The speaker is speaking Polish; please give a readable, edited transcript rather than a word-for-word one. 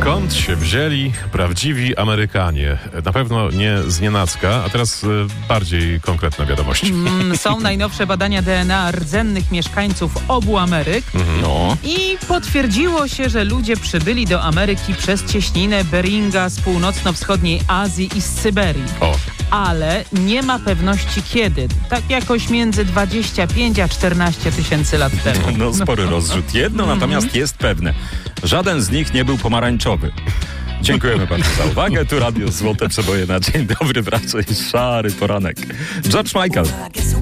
Skąd się wzięli prawdziwi Amerykanie? Na pewno nie znienacka, a teraz bardziej konkretne wiadomości. Są najnowsze badania DNA rdzennych mieszkańców obu Ameryk i potwierdziło się, że ludzie przybyli do Ameryki przez cieśninę Beringa z północno-wschodniej Azji i z Syberii. Ale nie ma pewności kiedy. Tak jakoś między 25 a 14 tysięcy lat temu. No spory rozrzut. Jedno natomiast jest pewne. Żaden z nich nie był pomarańczowy. Dziękujemy bardzo za uwagę. Tu Radio Złote Przeboje na dzień dobry, wraca i szary poranek. George Michael.